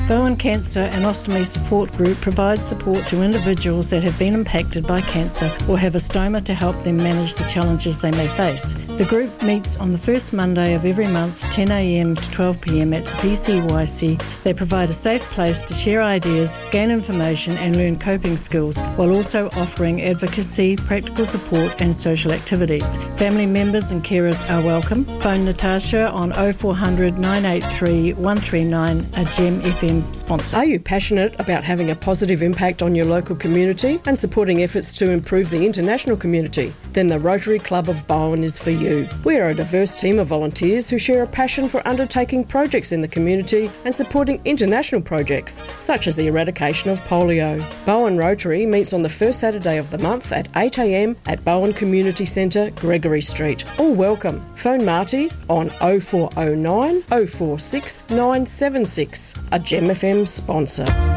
Bowen Cancer and Ostomy Support Group provides support to individuals that have been impacted by cancer or have a stoma to help them manage the challenges they may face. The group meets on the first Monday of every month, 10 a.m. to 12 p.m. at the PCYC. They provide a safe place to share ideas, gain information and learn coping skills, while also offering advocacy, practical support and social activities. Family members and carers are welcome. Phone Natasha on 0400 983 139, a Gem FM sponsor. Are you passionate about having a positive impact on your local community and supporting efforts to improve the international community? Then the Rotary Club of Bowen is for you. We are a diverse team of volunteers who share a passion for undertaking projects in the community and supporting international projects, such as the eradication of polio. Bowen Rotary meets on the first Saturday of the month at 8 a.m. at Bowen Community Centre, Gregory Street. All welcome. Phone Marty on 0409 046 976, a Gem FM sponsor.